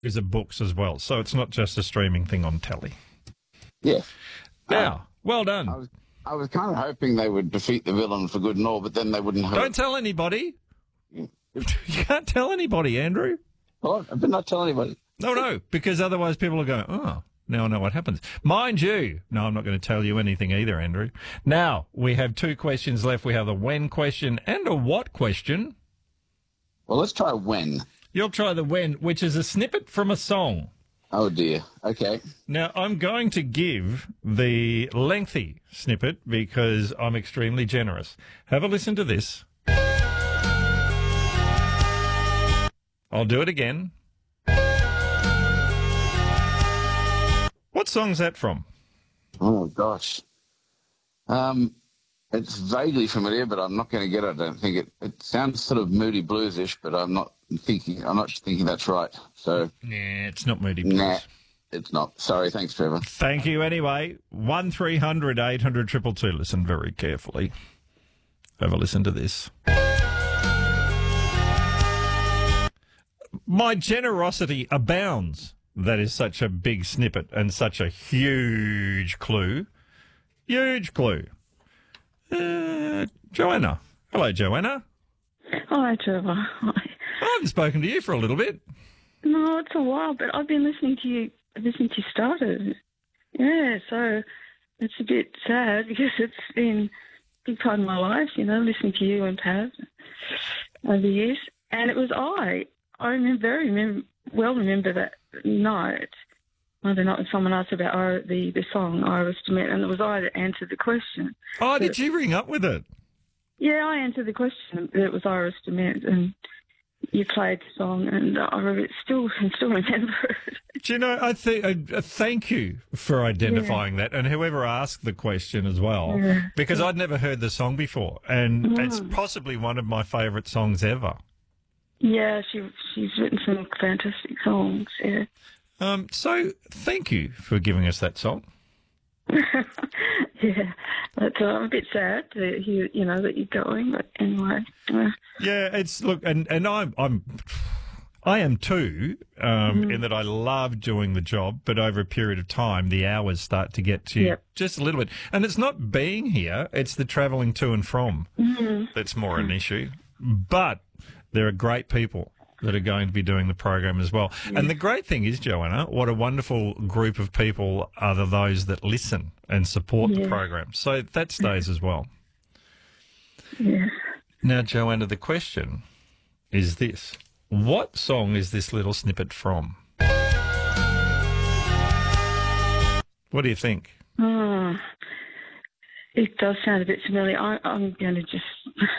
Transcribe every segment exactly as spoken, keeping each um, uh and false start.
is of books as well, so it's not just a streaming thing on telly. Yeah. Now, Um, well done. I was, I was kind of hoping they would defeat the villain for good and all, but then they wouldn't have... Don't tell anybody. You can't tell anybody, Andrew. What? I better not tell anybody. No, no, because otherwise people will go, oh, now I know what happens. Mind you, no, I'm not going to tell you anything either, Andrew. Now, we have two questions left. We have the when question and a what question. Well, let's try when. You'll try the when, which is a snippet from a song. Oh, dear. Okay. Now, I'm going to give the lengthy snippet because I'm extremely generous. Have a listen to this. I'll do it again. What song's that from? Oh, gosh. Um, it's vaguely familiar, but I'm not going to get it. I don't think it. It sounds sort of Moody Blues-ish, but I'm not thinking. I'm not thinking that's right. So, nah, it's not Moody Blues. Nah, it's not. Sorry. Thanks, Trevor. Thank you anyway. One three hundred eight hundred two two two. Listen very carefully. Have a listen to this. My generosity abounds. That is such a big snippet and such a huge clue. Huge clue. Uh, Joanna. Hello, Joanna. Hi, Trevor. Hi. I haven't spoken to you for a little bit. No, it's a while, but I've been listening to you ever since you started. Yeah, so it's a bit sad because it's been a big part of my life, you know, listening to you and Pat over the years. And it was I. I remember, very remember, well remember that night, Monday night, when someone asked about our, the, the song, Iris Dement, and it was I that answered the question. Oh, but, did you ring up with it? Yeah, I answered the question. It was Iris Dement, and you played the song, and I remember it still, I still remember it. Do you know, I think, uh, uh, thank you for identifying yeah. that, and whoever asked the question as well, yeah. because yeah. I'd never heard the song before, and mm. it's possibly one of my favourite songs ever. Yeah, she she's written some fantastic songs, yeah. Um, so thank you for giving us that song. yeah, but uh, I'm a bit sad to hear, you know, that you're going, but anyway. Uh, yeah, it's, look, and, and I'm, I'm, I am too, um, mm. in that I love doing the job, but over a period of time, the hours start to get to you yep. just a little bit. And it's not being here, it's the travelling to and from mm. that's more an issue. But there are great people that are going to be doing the program as well. Yeah. And the great thing is, Joanna, what a wonderful group of people are those that listen and support yeah. the program. So that stays as well. Yeah. Now, Joanna, the question is this. What song is this little snippet from? What do you think? Oh, it does sound a bit familiar. I, I'm going to just...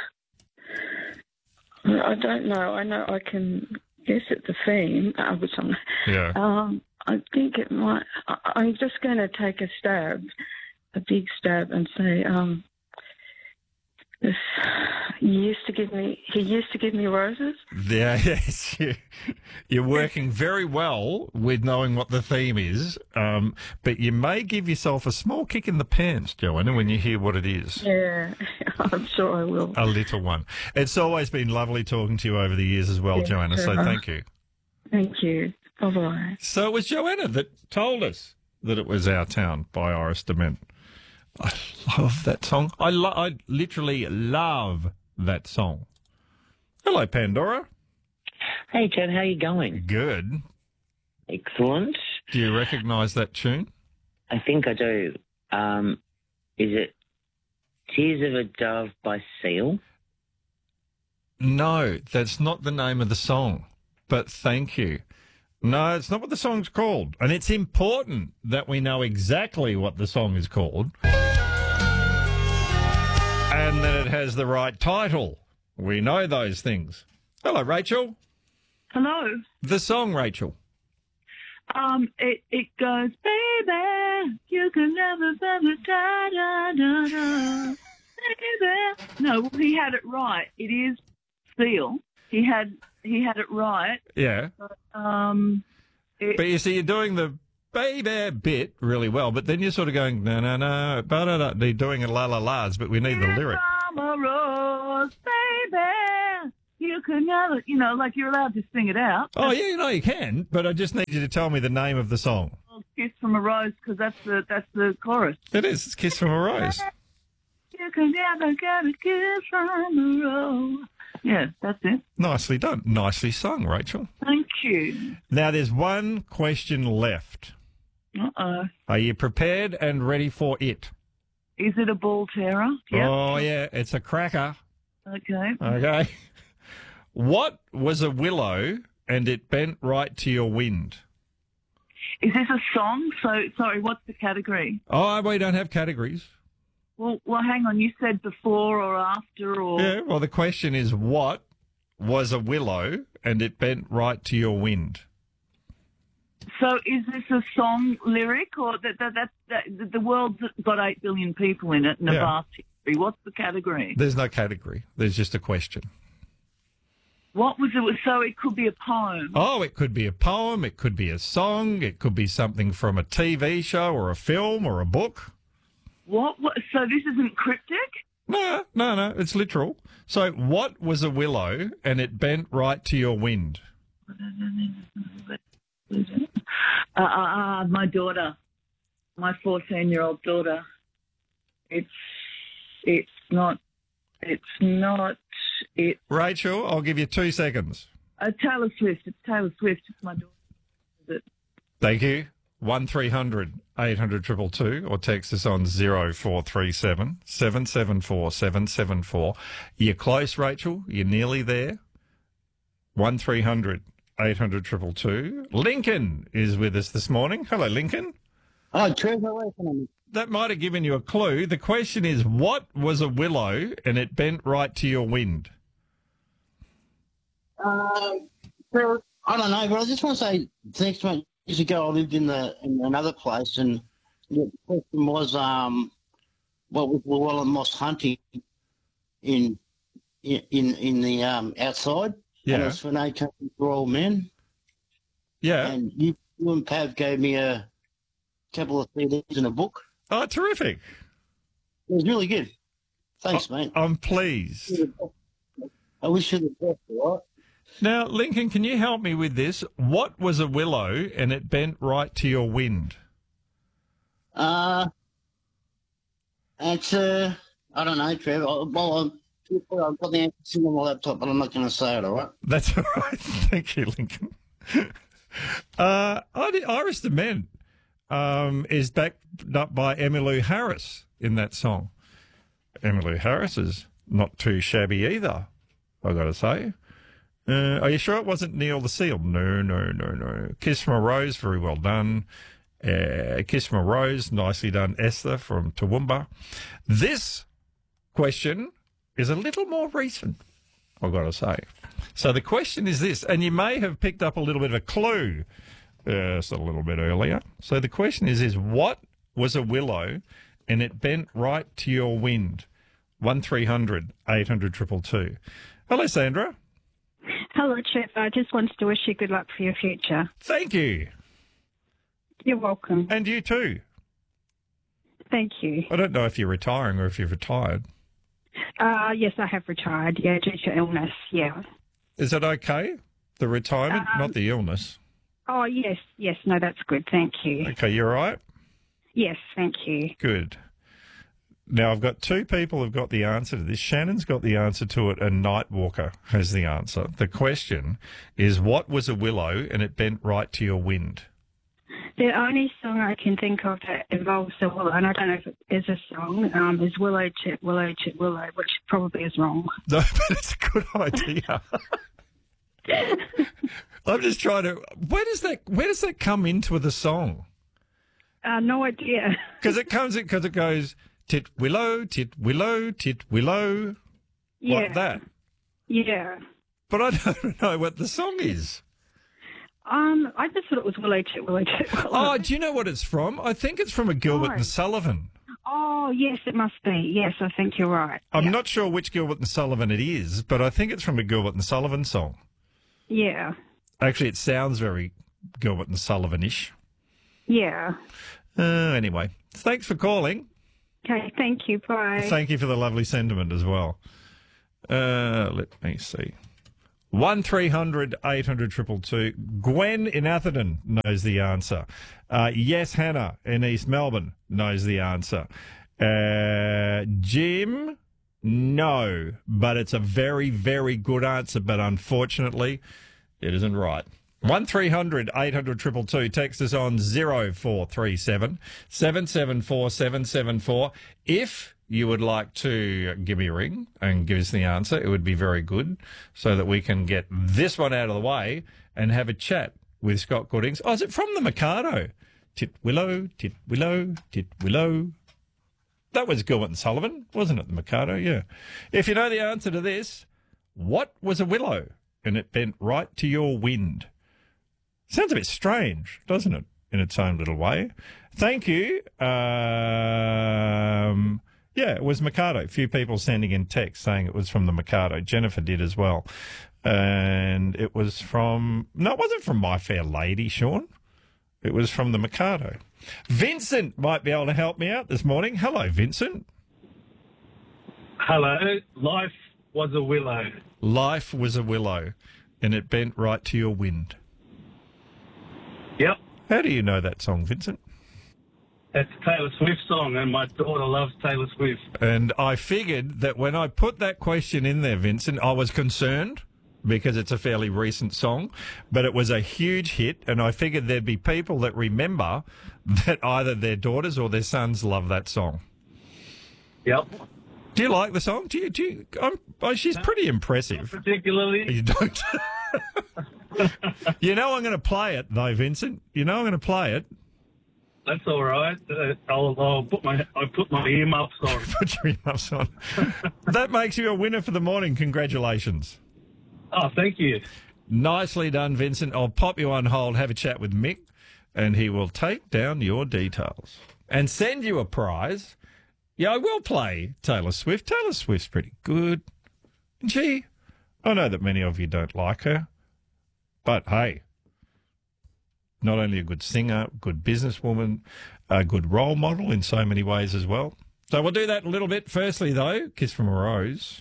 I don't know. I know I can guess at the theme, uh, which I'm. Yeah. Um, I think it might. I, I'm just going to take a stab, a big stab, and say, um, this, he used to give me. He used to give me roses. Yeah. Yes. You, you're working very well with knowing what the theme is, um, but you may give yourself a small kick in the pants, Joanna, when you hear what it is. Yeah, I'm sure I will. A little one. It's always been lovely talking to you over the years as well, yeah, Joanna, so uh, thank you. Thank you. Bye-bye. So it was Joanna that told us that it was Our Town by Iris Dement. I love that song. I, lo- I literally love that song. Hello, Pandora. Hey, Ted, how you going? Good. Excellent. Do you recognise that tune? I think I do. Um, is it Tears of a Dove by Seal? No, that's not the name of the song, but thank you. No, it's not what the song's called, and it's important that we know exactly what the song is called and that it has the right title. We know those things. Hello, Rachel. Hello. The song, Rachel. Um, it, it goes, baby, you can never, never, da, da, da, da, baby. No, he had it right. It is Seal. He had he had it right. Yeah. But, um, it, but you see, you're doing the baby bit really well, but then you're sort of going, no, no, no, ba da da. They're doing a la la la's, but we need the lyric. I'm a rose, baby. You you can never, you know, like you're allowed to sing it out. Oh, yeah, you know you can, but I just need you to tell me the name of the song. Kiss from a Rose, because that's the that's the chorus. It is. It's Kiss from a Rose. You can never get a kiss from a rose. Yeah, that's it. Nicely done. Nicely sung, Rachel. Thank you. Now, there's one question left. Uh-oh. Are you prepared and ready for it? Is it a ball terror? Yeah. Oh, yeah, it's a cracker. Okay. Okay. What was a willow and it bent right to your wind? Is this a song? So, sorry, what's the category? Oh, we don't have categories. Well, well, hang on. You said before or after or... Yeah, well, the question is, what was a willow and it bent right to your wind? So is this a song lyric or that, that, that, that the world's got eight billion people in it and a Yeah. vast history? What's the category? There's no category. There's just a question. What was it? So it could be a poem. Oh, it could be a poem. It could be a song. It could be something from a T V show or a film or a book. What, what? So this isn't cryptic? No, no, no. It's literal. So what was a willow and it bent right to your wind? Uh, uh, uh, my daughter, my fourteen-year-old daughter. It's, it's not, it's not, it. Rachel, I'll give you two seconds. Uh, Taylor Swift. It's Taylor Swift. It's my daughter. Is it? Thank you. one three hundred eight hundred two two two or text us on zero four three seven seven seven four seven seven four. You're close, Rachel. You're nearly there. one three hundred eight hundred two two two. Lincoln is with us this morning. Hello, Lincoln. Oh, Trevor, how are you? That might have given you a clue. The question is, what was a willow and it bent right to your wind? Um, well, I don't know, but I just want to say, thanks, mate. Years ago, I lived in the in another place, and the question was, um, what was Llewellyn Moss hunting in in in the um outside? Yeah. And it's for no country for old men. Yeah. And you, you and Pav gave me a couple of C Ds and a book. Oh, terrific. It was really good. Thanks, I- mate. I'm pleased. I wish you the best, all right? Now, Lincoln, can you help me with this? What was a willow and it bent right to your wind? Uh, it's, uh, I don't know, Trevor. I- Well, I'm, I've got the answer on my laptop, but I'm not going to say it, all right? That's all right. Thank you, Lincoln. uh, Iris the Men um, is backed up by Emmylou Harris in that song. Emmylou Harris is not too shabby either, I've got to say. Uh, are you sure it wasn't Neil the Seal? No, no, no, no. Kiss from a Rose, very well done. Uh, Kiss from a Rose, nicely done. Esther from Toowoomba. This question is a little more recent, I've got to say. So the question is this, and you may have picked up a little bit of a clue uh, just a little bit earlier. So the question is, is what was a willow and it bent right to your wind? one three hundred eight hundred two two two. Hello, Sandra. Hello, Trevor. I just wanted to wish you good luck for your future. Thank you. You're welcome. And you too. Thank you. I don't know if you're retiring or if you've retired. Uh, yes, I have retired, yeah, due to illness, yeah. Is it okay? The retirement, Um, not the illness. Oh, yes, yes, no, that's good, thank you. Okay, you're all right? Yes, thank you. Good. Now, I've got two people who've got the answer to this. Shannon's got the answer to it, and Nightwalker has the answer. The question is, what was a willow and it bent right to your wind? The only song I can think of that involves a willow, and I don't know if it is a song, um, is Willow, Chip, Willow, Chip, Willow, which probably is wrong. No, but it's a good idea. I'm just trying to... Where does that, where does that come into the song? Uh, no idea. Because it comes in, because it goes... Tit willow, tit willow, tit willow, Yeah. like that. Yeah. But I don't know what the song is. Um, I just thought it was Willow, Chip, Willow, Chip, Willow. Oh, do you know what it's from? I think it's from a Gilbert No. and Sullivan. Oh, yes, it must be. Yes, I think you're right. I'm yeah. not sure which Gilbert and Sullivan it is, but I think it's from a Gilbert and Sullivan song. Yeah. Actually, it sounds very Gilbert and Sullivan-ish. Yeah. Uh, anyway, thanks for calling. Okay, thank you. Bye. Thank you for the lovely sentiment as well. Uh, let me see. one three hundred eight hundred two two two. Gwen in Atherton knows the answer. Uh, yes, Hannah in East Melbourne knows the answer. Uh, Jim, no, but it's a very, very good answer, but unfortunately, it isn't right. one three hundred eight hundred two two two. Text us on zero four three seven seven seven four seven seven four. If you would like to give me a ring and give us the answer, it would be very good so that we can get this one out of the way and have a chat with Scott Goodings. Oh, is it from the Mikado? Tit Willow, Tit Willow, Tit Willow. That was Gilbert and Sullivan, wasn't it, the Mikado? Yeah. If you know the answer to this, what was a willow and it bent right to your wind? Sounds a bit strange, doesn't it, in its own little way? Thank you. Um, yeah, it was Mikado. A few people sending in text saying it was from the Mikado. Jennifer did as well. And it was from... No, it wasn't from My Fair Lady, Sean. It was from the Mikado. Vincent might be able to help me out this morning. Hello, Vincent. Hello. Life was a willow. Life was a willow, and it bent right to your wind. Yep. How do you know that song, Vincent? It's a Taylor Swift song, and my daughter loves Taylor Swift. And I figured that when I put that question in there, Vincent, I was concerned because it's a fairly recent song, but it was a huge hit, and I figured there'd be people that remember that either their daughters or their sons love that song. Yep. Do you like the song? Do you? Do you? I'm, oh, she's pretty impressive. Not particularly. You don't. You know I'm going to play it though, Vincent. You know I'm going to play it. That's all right. Uh, I'll, I'll put my I put my earmuffs on. Put your earmuffs on. That makes you a winner for the morning. Congratulations. Oh, thank you. Nicely done, Vincent. I'll pop you on hold, have a chat with Mick, and he will take down your details and send you a prize. Yeah, I will play Taylor Swift. Taylor Swift's pretty good. Gee, I know that many of you don't like her, but hey, not only a good singer, good businesswoman, a good role model in so many ways as well. So we'll do that a little bit. Firstly, though, Kiss from a Rose.